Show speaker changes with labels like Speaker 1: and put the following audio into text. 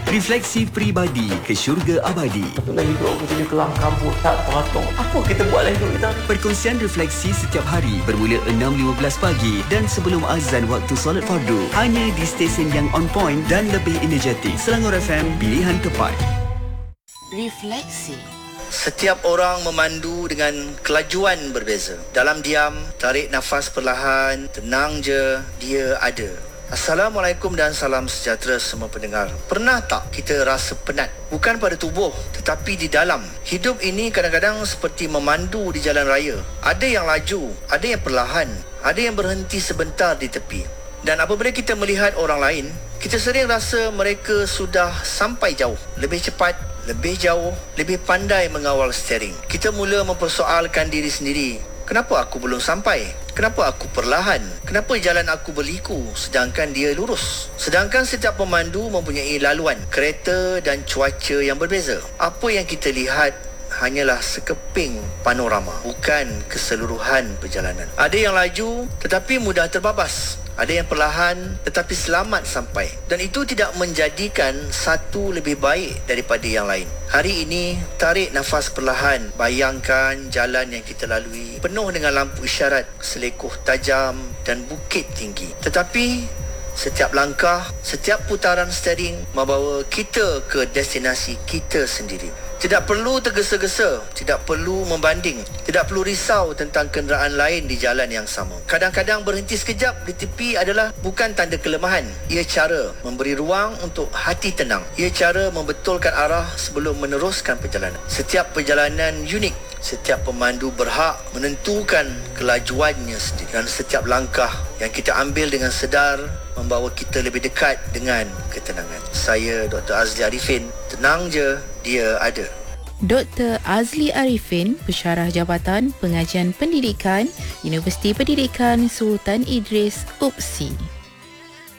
Speaker 1: Refleksi Peribadi ke Syurga Abadi.
Speaker 2: Itulah hidup aku jadi kelam kabut, tak teratur. Apa kita buat lah hidup kita?
Speaker 1: Perkongsian refleksi setiap hari bermula 6.15 pagi dan sebelum azan waktu solat fardu. Hanya di stesen yang on point dan lebih energetik. Selangor FM, pilihan tepat.
Speaker 3: Refleksi.
Speaker 4: Setiap orang memandu dengan kelajuan berbeza. Dalam diam, tarik nafas perlahan, tenang je, dia ada. Assalamualaikum dan salam sejahtera semua pendengar. Pernah tak kita rasa penat? Bukan pada tubuh, tetapi di dalam. Hidup ini kadang-kadang seperti memandu di jalan raya. Ada yang laju, ada yang perlahan, ada yang berhenti sebentar di tepi. Dan apabila kita melihat orang lain, kita sering rasa mereka sudah sampai jauh, lebih cepat, lebih jauh, lebih pandai mengawal steering. Kita mula mempersoalkan diri sendiri. Kenapa aku belum sampai? Kenapa aku perlahan? Kenapa jalan aku berliku sedangkan dia lurus? Sedangkan setiap pemandu mempunyai laluan, kereta dan cuaca yang berbeza. Apa yang kita lihat hanyalah sekeping panorama, bukan keseluruhan perjalanan. Ada yang laju tetapi mudah terbabas. Ada yang perlahan tetapi selamat sampai. Dan itu tidak menjadikan satu lebih baik daripada yang lain. Hari ini, tarik nafas perlahan. Bayangkan jalan yang kita lalui penuh dengan lampu isyarat, selekoh tajam dan bukit tinggi. Tetapi setiap langkah, setiap putaran steering membawa kita ke destinasi kita sendiri. Tidak perlu tergesa-gesa, tidak perlu membanding, tidak perlu risau tentang kenderaan lain di jalan yang sama. Kadang-kadang berhenti sekejap di tepi adalah bukan tanda kelemahan. Ia cara memberi ruang untuk hati tenang. Ia cara membetulkan arah sebelum meneruskan perjalanan. Setiap perjalanan unik. Setiap pemandu berhak menentukan kelajuannya sendiri. Dan setiap langkah yang kita ambil dengan sedar membawa kita lebih dekat dengan ketenangan. Saya Dr. Azli Arifin. Tenang je, dia ada.
Speaker 3: Dr. Azli Arifin, Pensyarah Jabatan Pengajian Pendidikan, Universiti Pendidikan Sultan Idris, UPSI.